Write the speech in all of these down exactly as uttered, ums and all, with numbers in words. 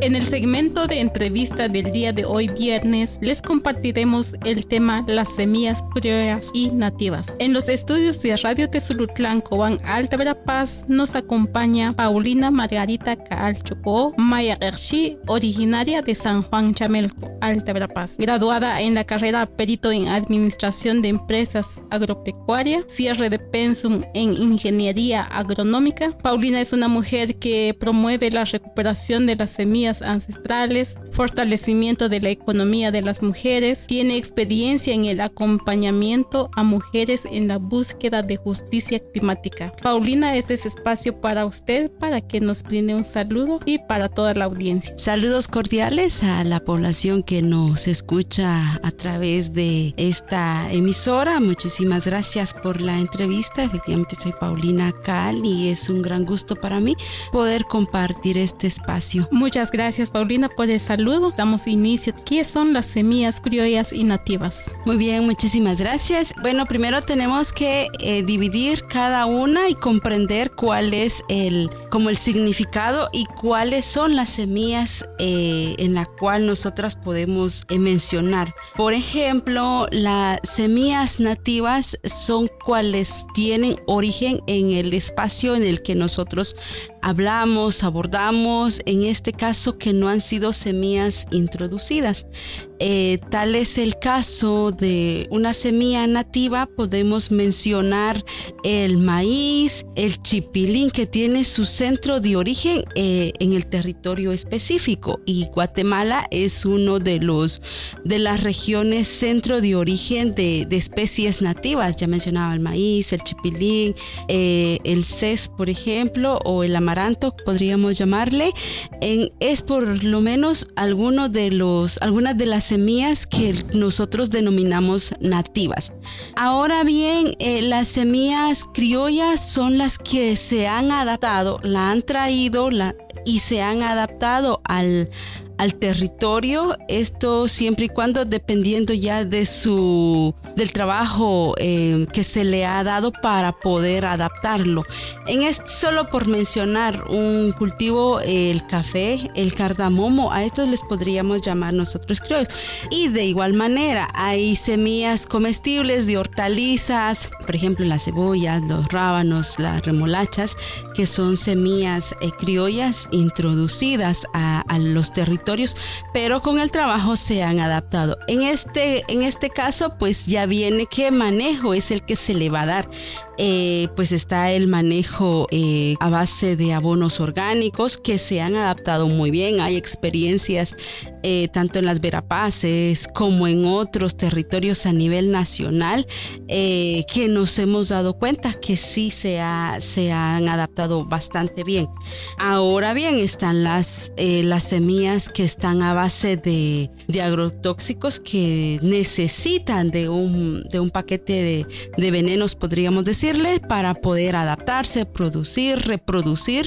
En el segmento de entrevista del día de hoy, viernes, les compartiremos el tema las semillas criollas y nativas. En los estudios de Radio Tezulutlán, Cobán, Alta Verapaz, nos acompaña Paulina Margarita Caal Chocó Maya Erchi, originaria de San Juan Chamelco, Alta Verapaz. Graduada en la carrera Perito en Administración de Empresas Agropecuarias, cierre de pensum en Ingeniería Agronómica. Paulina es una mujer que promueve la recuperación de las semillas ancestrales, fortalecimiento de la economía de las mujeres, tiene experiencia en el acompañamiento a mujeres en la búsqueda de justicia climática. Paulina, este es espacio para usted, para que nos brinde un saludo y para toda la audiencia. Saludos cordiales a la población que nos escucha a través de esta emisora. Muchísimas gracias por la entrevista. Efectivamente soy Paulina Caal y es un gran gusto para mí poder compartir este espacio. Muchas gracias. Gracias, Paulina, por el saludo. Damos inicio. ¿Qué son las semillas criollas y nativas? Muy bien, muchísimas gracias. Bueno, primero tenemos que eh, dividir cada una y comprender cuál es el, como el significado y cuáles son las semillas eh, en la cual nosotras podemos eh, mencionar. Por ejemplo, las semillas nativas son cuales tienen origen en el espacio en el que nosotros hablamos, abordamos, en este caso que no han sido semillas introducidas. Eh, tal es el caso de una semilla nativa, podemos mencionar el maíz, el chipilín, que tiene su centro de origen eh, en el territorio específico, y Guatemala es uno de los de las regiones centro de origen de, de especies nativas. Ya mencionaba el maíz, el chipilín, eh, el ces, por ejemplo, o el amaranto, podríamos llamarle. En, es por lo menos alguno de los, algunas de las semillas que nosotros denominamos nativas. Ahora bien, eh, las semillas criollas son las que se han adaptado, la han traído la, y se han adaptado al al territorio, esto siempre y cuando dependiendo ya de su del trabajo eh, que se le ha dado para poder adaptarlo. En este, solo por mencionar un cultivo, el café, el cardamomo, a estos les podríamos llamar nosotros criollos. Y de igual manera hay semillas comestibles de hortalizas, por ejemplo las cebollas, los rábanos, las remolachas, que son semillas eh, criollas introducidas a, a los territorios, pero con el trabajo se han adaptado. En este, en este caso, pues ya viene qué manejo es el que se le va a dar. Eh, pues está el manejo eh, a base de abonos orgánicos que se han adaptado muy bien. Hay experiencias eh, tanto en las Verapaces como en otros territorios a nivel nacional eh, que nos hemos dado cuenta que sí se, ha, se han adaptado bastante bien. Ahora bien, están las, eh, las semillas que están a base de, de agrotóxicos que necesitan de un, de un paquete de, de venenos, podríamos decir, para poder adaptarse, producir, reproducir,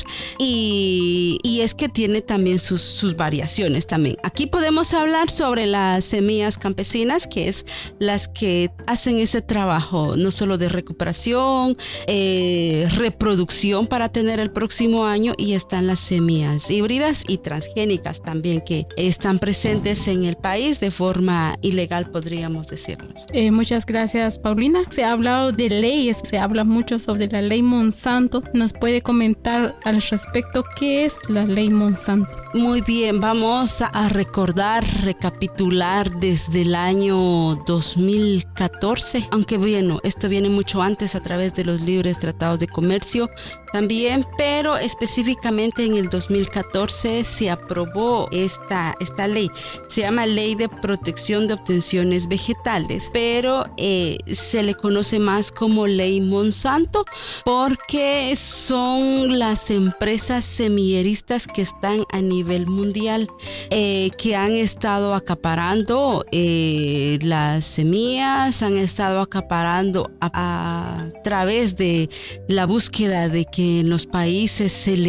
y, y es que tiene también sus, sus variaciones también. Aquí podemos hablar sobre las semillas campesinas, que es las que hacen ese trabajo no solo de recuperación, eh, reproducción para tener el próximo año, y están las semillas híbridas y transgénicas también que están presentes en el país de forma ilegal, podríamos decirlo. Eh, muchas gracias, Paulina. Se ha hablado de leyes, se habla mucho sobre la ley Monsanto. ¿Nos puede comentar al respecto qué es la ley Monsanto? Muy bien, vamos a recordar, recapitular desde el año dos mil catorce, aunque bueno, esto viene mucho antes a través de los libres tratados de comercio también, pero específicamente en el dos mil catorce se aprobó esta, esta ley. Se llama Ley de Protección de Obtenciones Vegetales, pero eh, se le conoce más como Ley Monsanto porque son las empresas semilleristas que están a nivel mundial eh, que han estado acaparando eh, las semillas, han estado acaparando a, a través de la búsqueda de que en los países se le